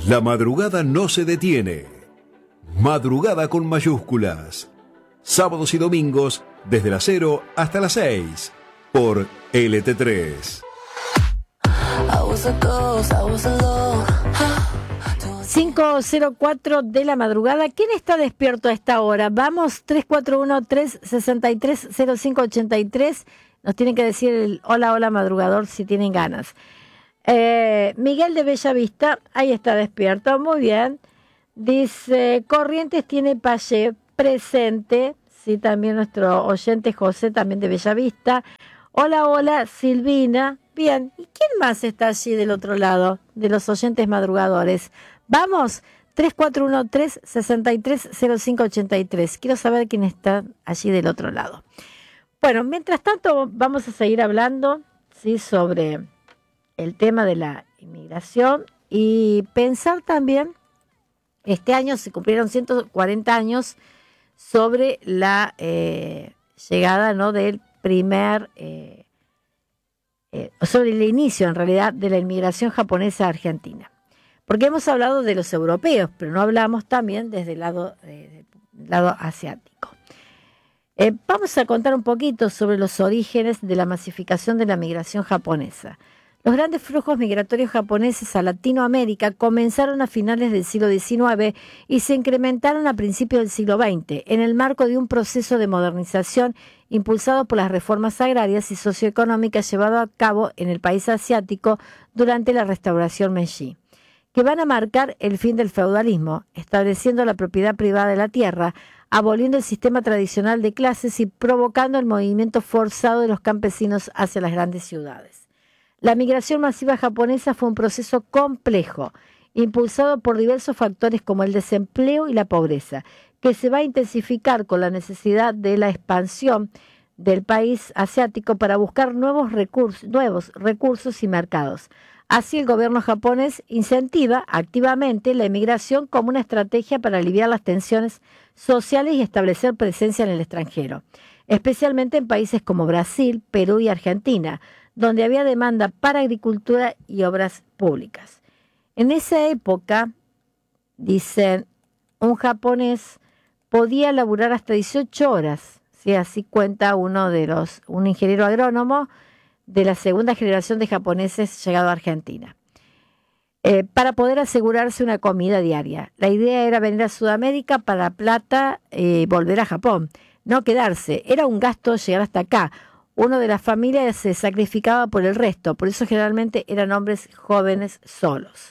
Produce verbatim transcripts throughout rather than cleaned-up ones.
La madrugada no se detiene. Madrugada con mayúsculas. Sábados y domingos desde las cero hasta las seis por L T tres. cinco cero cuatro de la madrugada. ¿Quién está despierto a esta hora? Vamos, tres cuatro uno, tres seis tres, cero cinco ocho tres. Nos tienen que decir el hola, hola madrugador si tienen ganas. Eh, Miguel de Bellavista, ahí está despierto, muy bien. Dice, Corrientes tiene Payé presente. Sí, también nuestro oyente José, también de Bellavista. Hola, hola, Silvina. Bien, ¿y quién más está allí del otro lado, de los oyentes madrugadores? Vamos, tres cuatro uno, tres seis tres, cero cinco ocho tres. Quiero saber quién está allí del otro lado. Bueno, mientras tanto vamos a seguir hablando, ¿sí?, sobre el tema de la inmigración y pensar también, este año se cumplieron ciento cuarenta años sobre la eh, llegada, ¿no?, del primer... Eh, Eh, sobre el inicio en realidad de la inmigración japonesa a Argentina, porque hemos hablado de los europeos, pero no hablamos también desde el lado, eh, del lado asiático. Eh, vamos a contar un poquito sobre los orígenes de la masificación de la migración japonesa. Los grandes flujos migratorios japoneses a Latinoamérica comenzaron a finales del siglo diecinueve y se incrementaron a principios del siglo veinte, en el marco de un proceso de modernización impulsado por las reformas agrarias y socioeconómicas llevado a cabo en el país asiático durante la restauración Meiji, que van a marcar el fin del feudalismo, estableciendo la propiedad privada de la tierra, aboliendo el sistema tradicional de clases y provocando el movimiento forzado de los campesinos hacia las grandes ciudades. La migración masiva japonesa fue un proceso complejo, impulsado por diversos factores como el desempleo y la pobreza, que se va a intensificar con la necesidad de la expansión del país asiático para buscar nuevos recursos, nuevos recursos y mercados. Así, el gobierno japonés incentiva activamente la inmigración como una estrategia para aliviar las tensiones sociales y establecer presencia en el extranjero, especialmente en países como Brasil, Perú y Argentina, donde había demanda para agricultura y obras públicas. En esa época, dicen, un japonés podía laburar hasta dieciocho horas, ¿sí? Así cuenta uno de los, un ingeniero agrónomo de la segunda generación de japoneses llegado a Argentina, eh, para poder asegurarse una comida diaria. La idea era venir a Sudamérica para plata y eh, volver a Japón, no quedarse. Era un gasto llegar hasta acá. Uno de las familias se sacrificaba por el resto, por eso generalmente eran hombres jóvenes solos.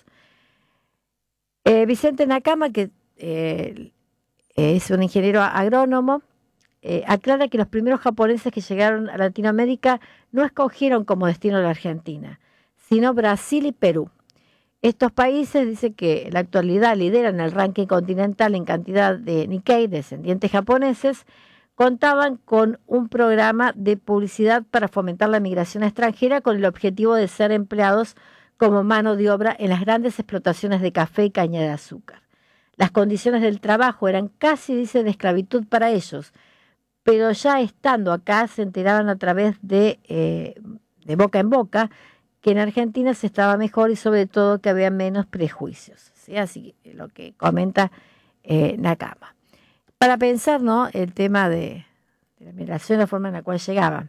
Eh, Vicente Nakama, que eh, es un ingeniero agrónomo, eh, aclara que los primeros japoneses que llegaron a Latinoamérica no escogieron como destino la Argentina, sino Brasil y Perú. Estos países, dice que en la actualidad lideran el ranking continental en cantidad de Nikkei, descendientes japoneses, contaban con un programa de publicidad para fomentar la migración extranjera con el objetivo de ser empleados como mano de obra en las grandes explotaciones de café y caña de azúcar. Las condiciones del trabajo eran casi, dice, de esclavitud para ellos, pero ya estando acá se enteraban a través de, eh, de boca en boca que en Argentina se estaba mejor y sobre todo que había menos prejuicios, ¿sí? Así que lo que comenta eh, Nakama. Para pensar, ¿no?, el tema de, de la migración, la forma en la cual llegaban.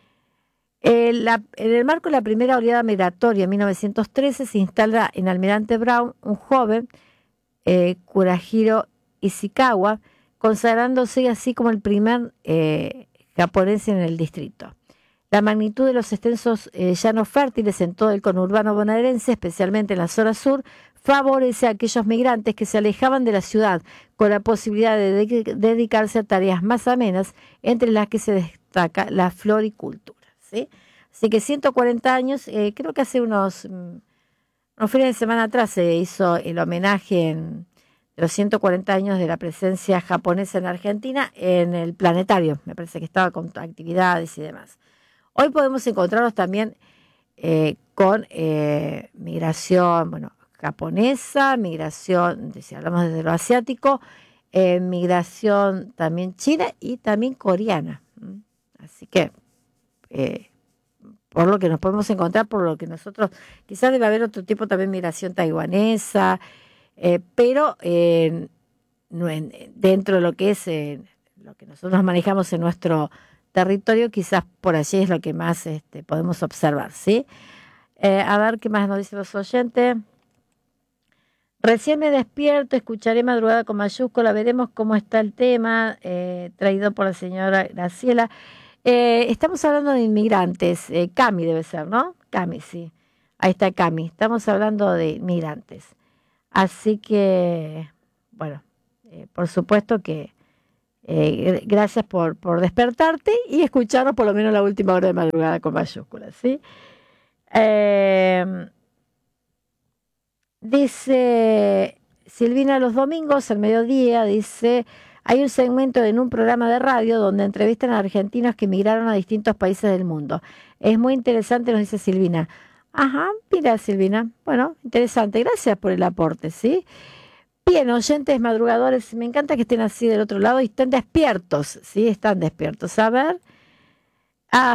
Eh, la, en el marco de la primera oleada migratoria en mil novecientos trece se instala en Almirante Brown un joven, eh, Kurahiro Ishikawa, consagrándose así como el primer eh, japonés en el distrito. La magnitud de los extensos eh, llanos fértiles en todo el conurbano bonaerense, especialmente en la zona sur, favorece a aquellos migrantes que se alejaban de la ciudad con la posibilidad de, de dedicarse a tareas más amenas, entre las que se destaca la floricultura, ¿sí? Así que ciento cuarenta años, eh, creo que hace unos, unos fines de semana atrás se hizo el homenaje en los ciento cuarenta años de la presencia japonesa en Argentina en el planetario, me parece que estaba con actividades y demás. Hoy podemos encontrarnos también eh, con eh, migración, bueno, japonesa, migración, si hablamos desde lo asiático, eh, migración también china y también coreana. Así que, eh, por lo que nos podemos encontrar, por lo que nosotros, quizás debe haber otro tipo también, migración taiwanesa, eh, pero eh, no en, dentro de lo que es eh, lo que nosotros manejamos en nuestro territorio, quizás por allí es lo que más este, podemos observar, ¿sí? Eh, a ver qué más nos dicen los oyentes. Recién me despierto, escucharé Madrugada con mayúscula, veremos cómo está el tema, eh, traído por la señora Graciela. Eh, estamos hablando de inmigrantes, eh, Cami debe ser, ¿no? Cami, sí. Ahí está Cami, estamos hablando de inmigrantes. Así que, bueno, eh, por supuesto que eh, gracias por, por despertarte y escucharnos por lo menos la última hora de Madrugada con mayúsculas, ¿sí? Eh... Dice Silvina los domingos, al mediodía, dice, hay un segmento en un programa de radio donde entrevistan a argentinos que emigraron a distintos países del mundo. Es muy interesante, nos dice Silvina. Ajá, mira Silvina, bueno, interesante, gracias por el aporte, ¿sí? Bien, oyentes madrugadores, me encanta que estén así del otro lado y estén despiertos, ¿sí? Están despiertos. A ver. Ah...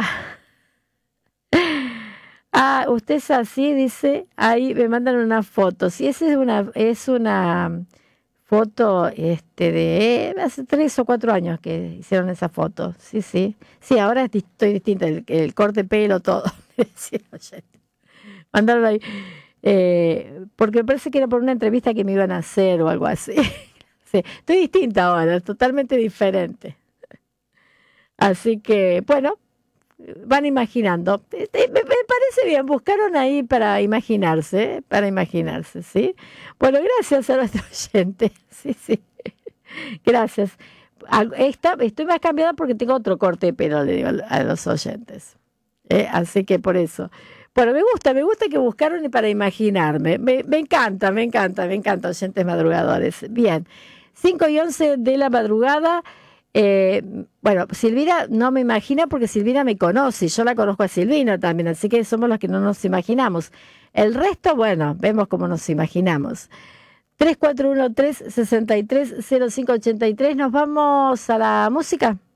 Ah, usted es así, dice, ahí me mandan una foto. Sí, esa es una, es una foto este de hace tres o cuatro años que hicieron esa foto. Sí, sí. Sí, ahora estoy distinta, el, el corte de pelo, todo. Mandaron ahí. Eh, porque me parece que era por una entrevista que me iban a hacer o algo así. Sí, estoy distinta ahora, totalmente diferente. Así que, bueno. Van imaginando. Me parece bien, buscaron ahí para imaginarse, para imaginarse, ¿sí? Bueno, gracias a nuestro oyente. Sí, sí. Gracias. Esta, estoy más cambiada porque tengo otro corte de pelo, le digo a los oyentes. ¿Eh? Así que por eso. Bueno, me gusta, me gusta que buscaron para imaginarme. Me, me encanta, me encanta, me encanta, oyentes madrugadores. Bien. cinco y once de la madrugada. Eh, bueno, Silvina no me imagina porque Silvina me conoce, yo la conozco a Silvina también, así que somos los que no nos imaginamos. El resto, bueno, vemos cómo nos imaginamos. tres cuatro uno, tres seis tres, cero cinco ocho tres, nos vamos a la música.